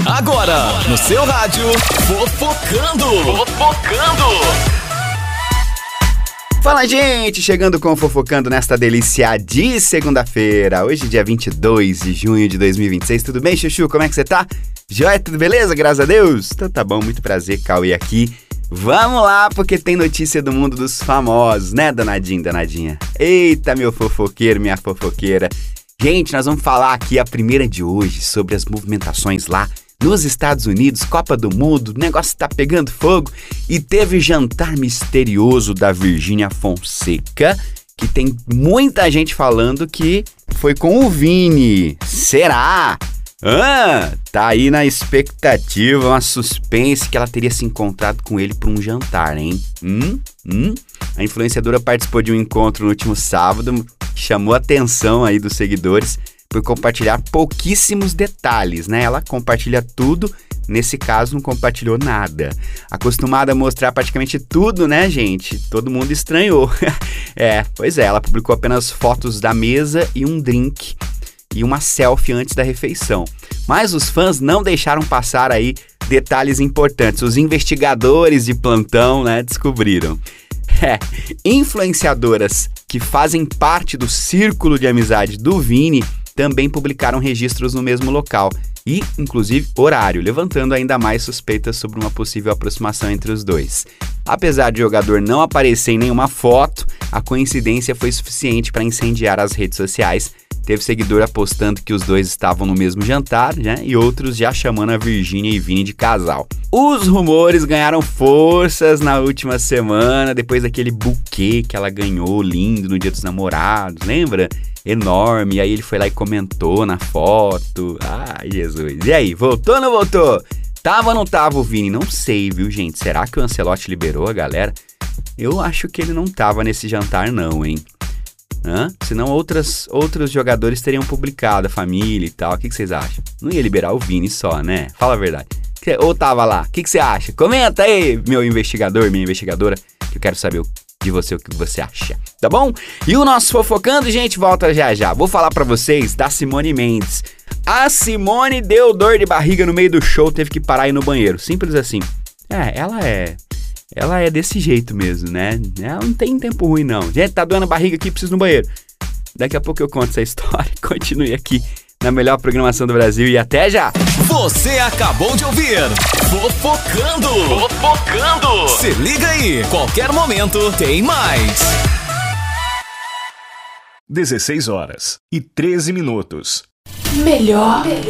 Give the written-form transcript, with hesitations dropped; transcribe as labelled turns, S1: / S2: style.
S1: Agora, no seu rádio, Fofocando.
S2: Fala, gente! Chegando com o Fofocando nesta delícia de segunda-feira. Hoje, dia 22 de junho de 2026. Tudo bem, Chuchu? Como é que você tá? Joia? Tudo beleza? Graças a Deus? Então tá bom, muito prazer, Cauê aqui. Vamos lá, porque tem notícia do mundo dos famosos, né, danadinha? Eita, meu fofoqueiro, minha fofoqueira. Gente, nós vamos falar aqui a primeira de hoje sobre as movimentações lá nos Estados Unidos, Copa do Mundo, o negócio tá pegando fogo e teve jantar misterioso da Virgínia Fonseca, que tem muita gente falando que foi com o Vini. Será? Tá aí na expectativa, uma suspense que ela teria se encontrado com ele para um jantar, hein? A influenciadora participou de um encontro no último sábado, chamou a atenção aí dos seguidores por compartilhar pouquíssimos detalhes, né? Ela compartilha tudo, nesse caso não compartilhou nada. Acostumada a mostrar praticamente tudo, né, gente? Todo mundo estranhou. Pois é, ela publicou apenas fotos da mesa e um drink e uma selfie antes da refeição. Mas os fãs não deixaram passar aí detalhes importantes. Os investigadores de plantão, né, descobriram. Influenciadoras que fazem parte do círculo de amizade do Vini também publicaram registros no mesmo local e, inclusive, horário, levantando ainda mais suspeitas sobre uma possível aproximação entre os dois. Apesar de o jogador não aparecer em nenhuma foto, a coincidência foi suficiente para incendiar as redes sociais. Teve seguidor apostando que os dois estavam no mesmo jantar, né? E outros já chamando a Virgínia e Vini de casal. Os rumores ganharam forças na última semana, depois daquele buquê que ela ganhou lindo no Dia dos Namorados, lembra? Enorme, e aí ele foi lá e comentou na foto. Ai, Jesus. E aí, voltou ou não voltou? Tava ou não tava o Vini? Não sei, viu, gente? Será que o Ancelotti liberou a galera? Eu acho que ele não tava nesse jantar não, hein? Senão outros jogadores teriam publicado a família e tal. O que vocês acham? Não ia liberar o Vini só, né? Fala a verdade. Ou tava lá? O que você acha? Comenta aí, meu investigador, minha investigadora, que eu quero saber de você o que você acha, tá bom? E o nosso Fofocando, gente, volta já. Vou falar pra vocês da Simone Mendes. A Simone deu dor de barriga no meio do show, teve que parar e ir no banheiro. Simples assim. Ela é desse jeito mesmo, né? Ela não tem tempo ruim, não. Gente, tá doendo a barriga aqui, preciso ir no banheiro. Daqui a pouco eu conto essa história. Continue aqui na melhor programação do Brasil e até já!
S1: Você acabou de ouvir Fofocando. Se liga aí, qualquer momento tem mais.
S3: 16 horas e 13 minutos.
S4: Melhor